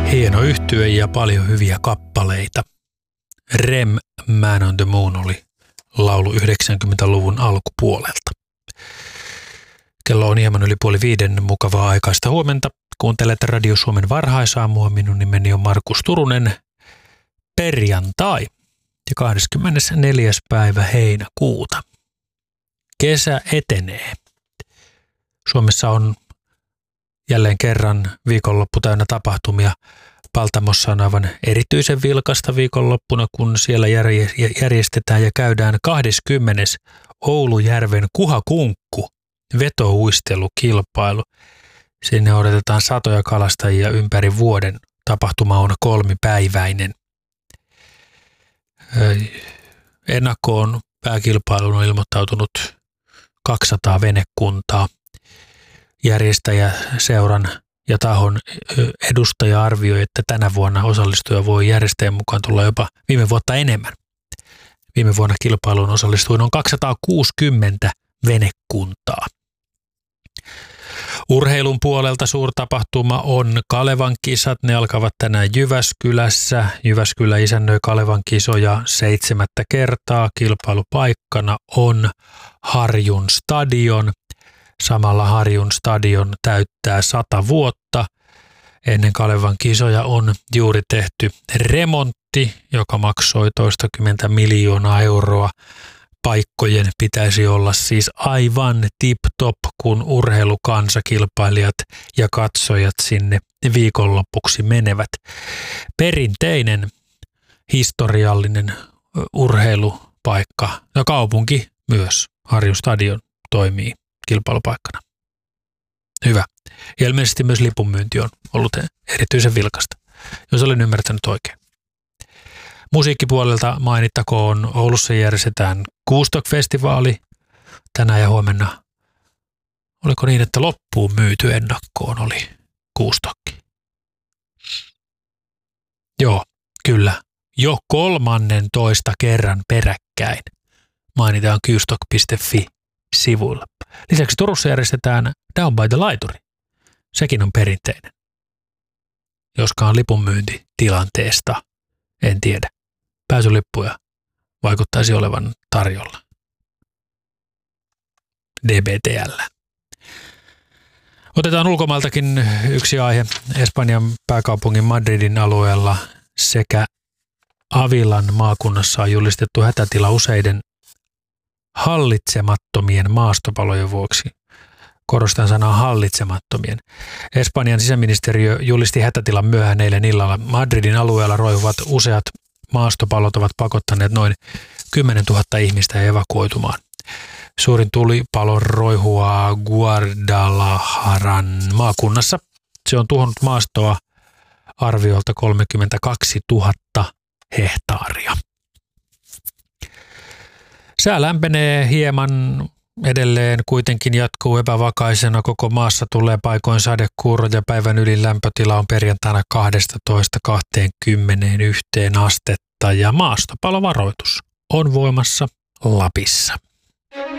Hieno yhtye ja paljon hyviä kappaleita. Rem, Man on the Moon oli laulu 90-luvun alkupuolelta. Kello on hieman yli 4:30, mukavaa aikaista huomenta. Kuuntelet Radio Suomen varhaisaamua. Minun nimeni on Markus Turunen. Perjantai ja 24. päivä heinäkuuta. Kesä etenee. Suomessa on jälleen kerran viikonloppu täynnä tapahtumia. Paltamossa on aivan erityisen vilkasta viikonloppuna, kun siellä järjestetään ja käydään 20. Oulujärven Kuhakunkku vetouistelukilpailu. Sinne odotetaan satoja kalastajia ympäri vuoden. Tapahtuma on 3-päiväinen. Ennakkoon pääkilpailuun on ilmoittautunut 200 venekuntaa. Järjestäjäseuran ja tahon edustaja arvioi, että tänä vuonna osallistuja voi järjestäjän mukaan tulla jopa viime vuotta enemmän. Viime vuonna kilpailuun osallistui noin 260 venekuntaa. Urheilun puolelta suurtapahtuma on Kalevan kisat. Ne alkavat tänään Jyväskylässä. Jyväskylä isännöi Kalevan kisoja 7. kertaa. Kilpailupaikkana on Harjun stadion. Samalla Harjun stadion täyttää 100 vuotta. Ennen Kalevan kisoja on juuri tehty remontti, joka maksoi toistakymmentä miljoonaa euroa. Paikkojen pitäisi olla siis aivan tip-top, kun urheilukansakilpailijat ja katsojat sinne viikonlopuksi menevät. Perinteinen, historiallinen urheilupaikka ja kaupunki myös. Harjun stadion toimii kilpailupaikkana. Hyvä. Ja ilmeisesti myös lipunmyynti on ollut erityisen vilkasta, jos olen ymmärtänyt oikein. Musiikkipuolelta mainittakoon, Oulussa järjestetään Kuustok-festivaali tänään ja huomenna. Oliko niin, että loppuun myyty ennakkoon oli Kuustokki? Joo, kyllä. Jo 13 kerran peräkkäin mainitaan kuustok.fi-sivuilla. Lisäksi Turussa järjestetään Down by the Laituri. Sekin on perinteinen. Joskaan lipunmyyntitilanteesta, en tiedä. Pääsylippuja vaikuttaisi olevan tarjolla. DBTL. Otetaan ulkomailtakin yksi aihe. Espanjan pääkaupungin Madridin alueella sekä Avilan maakunnassa on julistettu hätätila useiden hallitsemattomien maastopalojen vuoksi. Korostan sanaa hallitsemattomien. Espanjan sisäministeriö julisti hätätilan myöhään eilen illalla. Madridin alueella roihuvat useat maastopalot ovat pakottaneet noin 10 000 ihmistä evakuoitumaan. Suurin tulipalo roihuaa Guadalajaran maakunnassa. Se on tuhonnut maastoa arviolta 32 000 hehtaaria. Sää lämpenee hieman edelleen, kuitenkin jatkuu epävakaisena. Koko maassa tulee paikoin sadekuuro ja päivän ylin lämpötila on perjantaina 12–21 astetta ja maastopalovaroitus on voimassa Lapissa.